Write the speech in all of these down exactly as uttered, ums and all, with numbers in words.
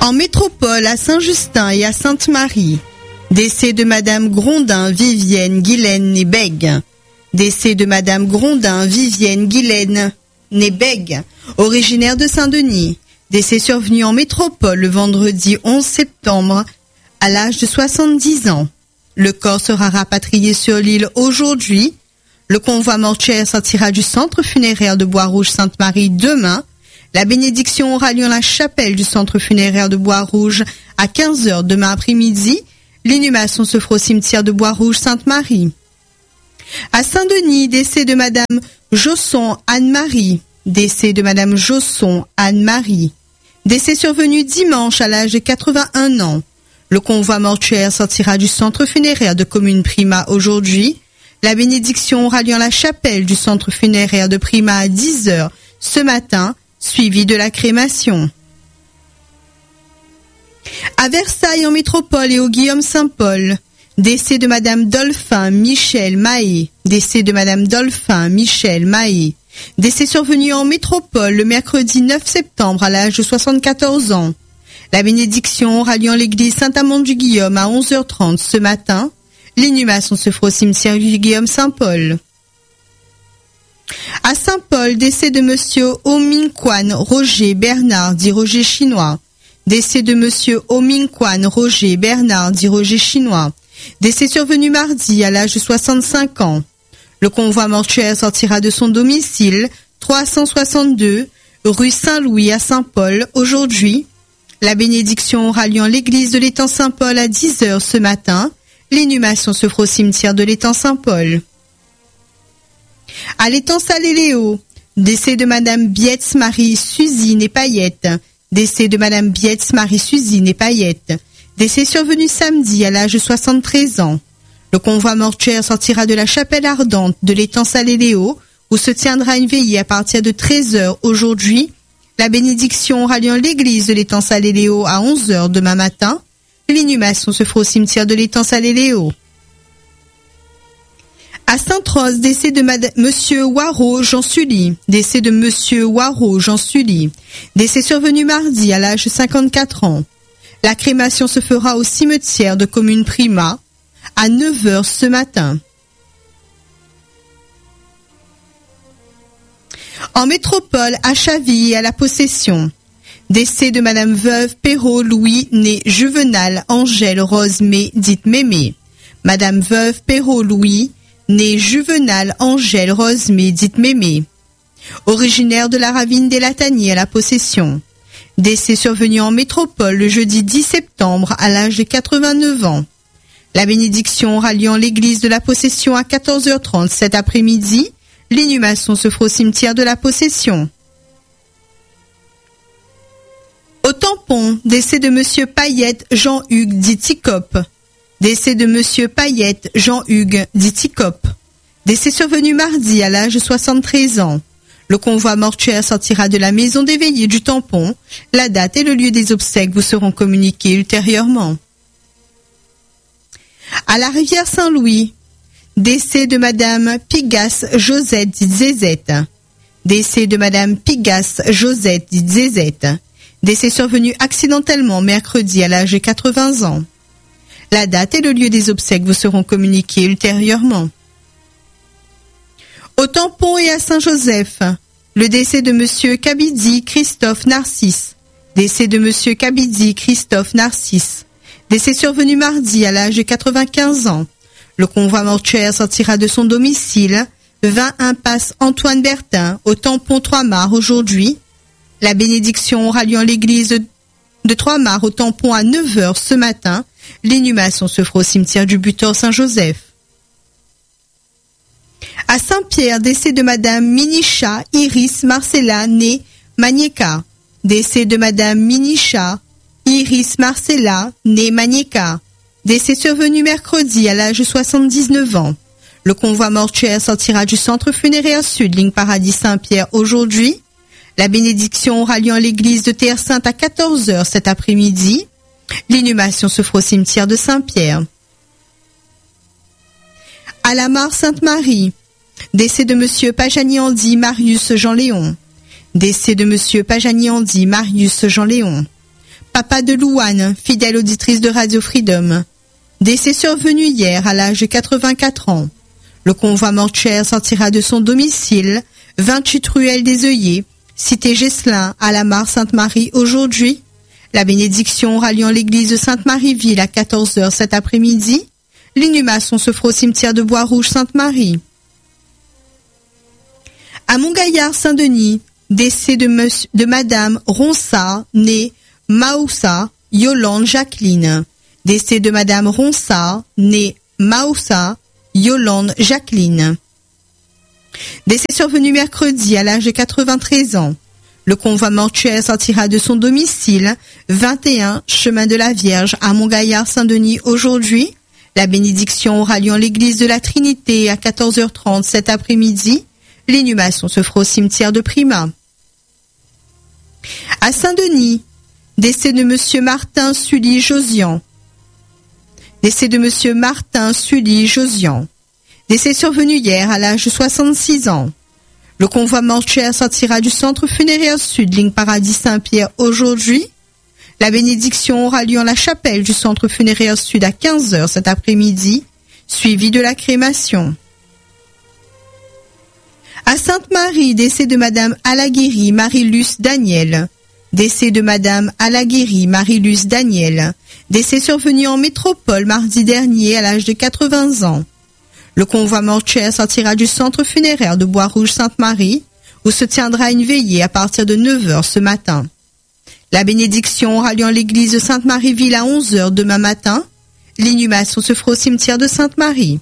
En métropole, à Saint-Justin et à Sainte-Marie. Décès de Madame Grondin, Vivienne, Guylaine et Bègue. Décès de Madame Grondin, Vivienne, Guylaine et Bègue, originaire de Saint-Denis. Décès survenu en métropole le vendredi onze septembre à l'âge de soixante-dix ans. Le corps sera rapatrié sur l'île aujourd'hui. Le convoi mortuaire sortira du centre funéraire de Bois-Rouge-Sainte-Marie demain. La bénédiction aura lieu en la chapelle du centre funéraire de Bois-Rouge à quinze heures demain après-midi. L'inhumation se fera au cimetière de Bois-Rouge-Sainte-Marie. À Saint-Denis, décès de Madame Josson Anne-Marie. Décès de Madame Josson Anne-Marie. Décès survenu dimanche à l'âge de quatre-vingt-un ans. Le convoi mortuaire sortira du centre funéraire de Commune Prima aujourd'hui. La bénédiction aura lieu en la chapelle du centre funéraire de Prima à dix heures ce matin, suivi de la crémation. À Versailles en métropole et au Guillaume-Saint-Paul, décès de Madame Dolphin Michel Mahé. Décès de Madame Dolphin Michel Mahé. Décès survenu en métropole le mercredi neuf septembre à l'âge de soixante-quatorze ans. La bénédiction aura lieu en l'église Saint-Amand-du-Guillaume à onze heures trente ce matin. L'inhumation se fera au cimetière du Guillaume-Saint-Paul. À Saint-Paul, décès de Monsieur Omingquan Roger Bernard, dit Roger Chinois. Décès de Monsieur Omingquan Roger Bernard, dit Roger Chinois. Décès survenu mardi à l'âge de soixante-cinq ans. Le convoi mortuaire sortira de son domicile, trois cent soixante-deux, rue Saint-Louis à Saint-Paul, aujourd'hui. La bénédiction aura lieu en l'église de l'étang Saint-Paul à dix heures ce matin. L'inhumation se fera au cimetière de l'étang Saint-Paul. À l'étang Salé-Léo, décès de Madame Bietz Marie-Suzine et Payette. Décès de Madame Bietz Marie-Suzine et Payette. Décès survenu samedi à l'âge de soixante-treize ans. Le convoi mortuaire sortira de la chapelle ardente de l'étang Salé-Léo, où se tiendra une veillée à partir de treize heures aujourd'hui. La bénédiction aura lieu en l'église de l'étang Salé-Léo à onze heures demain matin. L'inhumation se fera au cimetière de l'étang Salé-Léo. À Sainte-Rose, décès de Madame, Monsieur Waro Jean Sully. Décès de Monsieur Waro Jean Sully. Décès survenu mardi à l'âge de cinquante-quatre ans. La crémation se fera au cimetière de Commune Prima à neuf heures ce matin. En métropole, à Chaville et à la Possession. Décès de Madame Veuve Perrault Louis, née Juvenal Angèle Rose May, dite Mémé. Madame Veuve Perrault Louis, née Juvenal Angèle Rose May, dite Mémé. Originaire de la ravine des Lataniers à la Possession. Décès survenu en métropole le jeudi dix septembre à l'âge de quatre-vingt-neuf ans. La bénédiction aura lieu en l'église de la Possession à quatorze heures trente cet après-midi. L'inhumation se fera au cimetière de la Possession. Au Tampon, décès de Monsieur Payette Jean-Hugues dit Ticop. Décès de Monsieur Payette Jean-Hugues dit Ticop. Décès survenu mardi à l'âge de soixante-treize ans. Le convoi mortuaire sortira de la maison des veillées du Tampon. La date et le lieu des obsèques vous seront communiqués ultérieurement. À la rivière Saint-Louis, décès de Madame Pigasse Josette dit Zézette. Décès de Madame Pigasse Josette dit Zézette. Décès survenu accidentellement mercredi à l'âge de quatre-vingts ans. La date et le lieu des obsèques vous seront communiqués ultérieurement. Au Tampon et à Saint-Joseph, le décès de Monsieur Kabidi Christophe Narcisse. Décès de Monsieur Kabidi Christophe Narcisse. Décès survenu mardi à l'âge de quatre-vingt-quinze ans. Le convoi mortuaire sortira de son domicile, vingt impasse Antoine Bertin, au Tampon Trois-Mars aujourd'hui. La bénédiction aura lieu en l'église de Trois-Mars au Tampon à neuf heures ce matin. L'inhumation se fera au cimetière du Butor Saint-Joseph. À Saint-Pierre, décès de Madame Minicha Iris Marcella, née Manieka. Décès de Madame Minicha Iris Marcella, née Manieka. Décès survenu mercredi à l'âge de soixante-dix-neuf ans. Le convoi mortuaire sortira du centre funéraire sud, ligne Paradis Saint-Pierre aujourd'hui. La bénédiction aura lieu en l'église de Terre Sainte à quatorze heures cet après-midi. L'inhumation se fera au cimetière de Saint-Pierre. À la Mare Sainte-Marie, décès de Monsieur Pajani-Andy Marius Jean-Léon. Décès de Monsieur Pajani-Andy Marius Jean-Léon. Papa de Louane, fidèle auditrice de Radio Freedom. Décès survenu hier à l'âge de quatre-vingt-quatre ans. Le convoi mortuaire sortira de son domicile, vingt-huit ruelle des œillets, cité Gesselin, à la Mare Sainte-Marie aujourd'hui. La bénédiction ralliant l'église de Sainte-Marie-Ville à quatorze heures cet après-midi. L'inhumation se fera au cimetière de Bois-Rouge Sainte-Marie. À Montgaillard Saint-Denis, décès de, monsieur, de Madame Ronsard, née Maoussa Yolande Jacqueline. Décès de Madame Ronsard, née Maoussa Yolande Jacqueline. Décès survenu mercredi à l'âge de quatre-vingt-treize ans. Le convoi mortuaire sortira de son domicile, vingt et un chemin de la Vierge à Montgaillard Saint-Denis aujourd'hui. La bénédiction ralliant l'église de la Trinité à quatorze heures trente cet après-midi. L'inhumation se fera au cimetière de Prima. À Saint-Denis, décès de Monsieur Martin Sully Josian. Décès de Monsieur Martin Sully Josian. Décès survenu hier à l'âge de soixante-six ans. Le convoi mortuaire sortira du centre funéraire sud, ligne Paradis Saint-Pierre aujourd'hui. La bénédiction ralliant la chapelle du centre funéraire sud à quinze heures cet après-midi, suivie de la crémation. À Sainte-Marie, décès de Madame Alaguéry Marie-Luce Daniel. Décès de Madame Alaguéry Marie-Luce Daniel. Décès survenu en métropole mardi dernier à l'âge de quatre-vingts ans. Le convoi mortuaire sortira du centre funéraire de Bois-Rouge Sainte-Marie, où se tiendra une veillée à partir de neuf heures ce matin. La bénédiction ralliant l'église de Sainte-Marie-Ville à onze heures demain matin. L'inhumation se fera au cimetière de Sainte-Marie.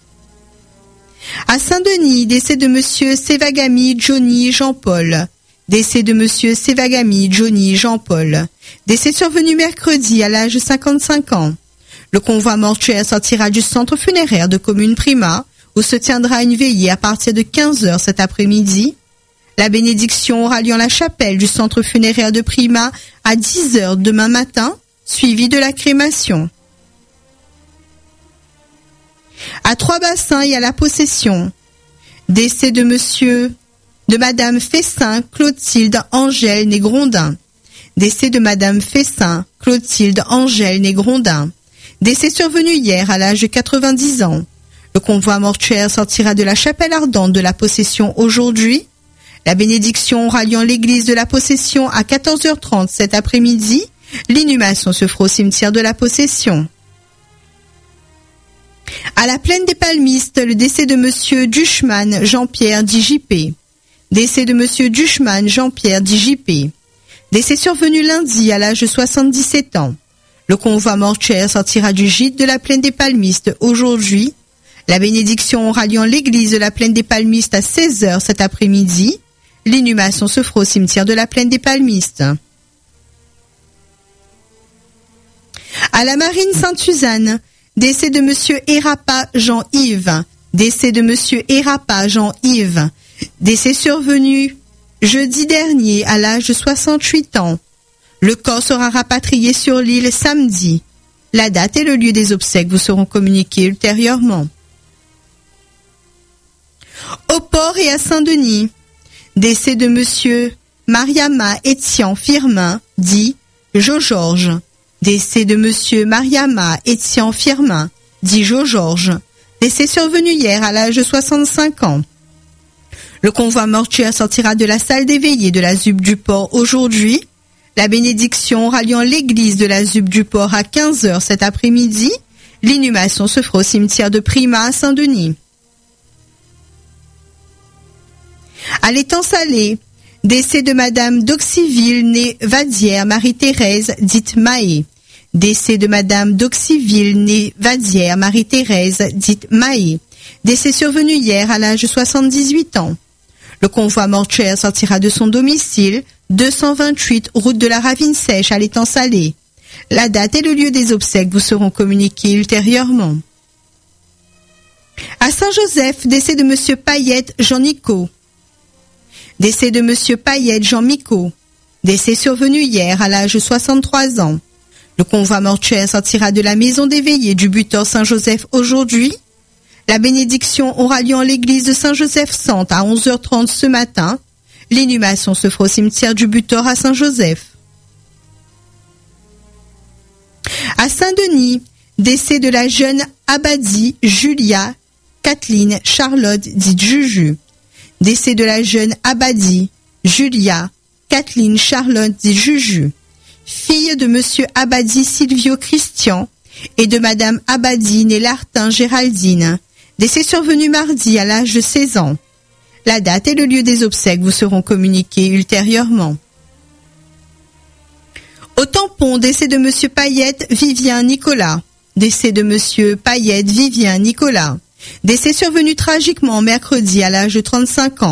À Saint-Denis, décès de Monsieur Sévagami Johnny Jean-Paul. Décès de Monsieur Sévagami Johnny Jean-Paul. Décès survenu mercredi à l'âge de cinquante-cinq ans. Le convoi mortuaire sortira du centre funéraire de commune Prima, où se tiendra une veillée à partir de quinze heures cet après-midi. La bénédiction ralliant la chapelle du centre funéraire de Prima à dix heures demain matin, suivie de la crémation. À Trois-Bassins et à la Possession, décès de Monsieur, de Madame Fessin Clotilde Angèle Négrondin. Décès de Madame Fessin Clotilde Angèle Négrondin. Décès survenu hier à l'âge de quatre-vingt-dix ans. Le convoi mortuaire sortira de la chapelle ardente de la Possession aujourd'hui. La bénédiction ralliant l'église de la Possession à quatorze heures trente cet après-midi. L'inhumation se fera au cimetière de la Possession. À la plaine des Palmistes, le décès de Monsieur Duchman Jean-Pierre dit J P. Décès de Monsieur Duchman Jean-Pierre dit J P. Décès survenu lundi à l'âge de soixante-dix-sept ans. Le convoi mortuaire sortira du gîte de la plaine des Palmistes aujourd'hui. La bénédiction ralliant l'église de la plaine des Palmistes à seize heures cet après-midi. L'inhumation se fera au cimetière de la plaine des Palmistes. À la marine Sainte-Suzanne, décès de Monsieur Hérapa Jean-Yves. Décès de Monsieur Hérapa Jean-Yves. Décès survenu jeudi dernier à l'âge de soixante-huit ans. Le corps sera rapatrié sur l'île samedi. La date et le lieu des obsèques vous seront communiqués ultérieurement. Au port et à Saint-Denis, décès de Monsieur Mariama Étienne Firmin, dit Jo Georges. Décès de Monsieur Mariama Étienne Firmin, dit Jo Georges. Décès survenu hier à l'âge de soixante-cinq ans. Le convoi mortuaire sortira de la salle des veillées de la Z U P du Port aujourd'hui. La bénédiction ralliant l'église de la Z U P du Port à quinze heures cet après-midi. L'inhumation se fera au cimetière de Prima à Saint-Denis. À l'étang Salé, décès de Madame d'Auxiville, née Vadière, Marie-Thérèse, dite Mahé. Décès de Madame d'Auxiville, née Vadière, Marie-Thérèse, dite Mahé. Décès survenu hier à l'âge de soixante-dix-huit ans. Le convoi mortuaire sortira de son domicile, deux cent vingt-huit route de la Ravine Sèche à l'étang Salé. La date et le lieu des obsèques vous seront communiqués ultérieurement. À Saint-Joseph, décès de Monsieur Payette Jean-Nico. Décès de Monsieur Payette Jean-Mico. Décès survenu hier à l'âge de soixante-trois ans. Le convoi mortuaire sortira de la maison des veillées du butor Saint-Joseph aujourd'hui. La bénédiction aura lieu en l'église de Saint-Joseph-Centre à onze heures trente ce matin. L'inhumation se fera au cimetière du butor à Saint-Joseph. À Saint-Denis, décès de la jeune Abadi Julia Kathleen Charlotte dite Juju. Décès de la jeune Abadi Julia Kathleen Charlotte dite Juju. Fille de monsieur Abadi Silvio Christian et de madame Abadi née Lartin Géraldine. Décès survenu mardi à l'âge de seize ans. La date et le lieu des obsèques vous seront communiqués ultérieurement. Au tampon, décès de monsieur Payette Vivien Nicolas. Décès de monsieur Payette Vivien Nicolas. Décès survenu tragiquement mercredi à l'âge de trente-cinq ans.